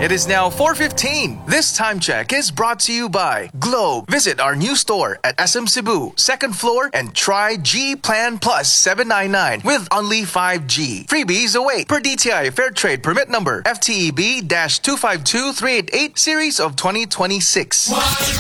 It is now 4:15. This time check is brought to you by Globe. Visit our new store at SM Cebu, second floor, and try G Plan Plus 799 with only 5G. Freebies await per DTI Fair Trade Permit Number FTEB-252388 Series of 2026.